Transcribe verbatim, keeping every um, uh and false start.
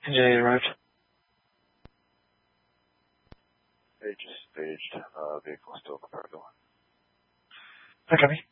Engineer arrived. They just staged uh, vehicle still cargo. Okay.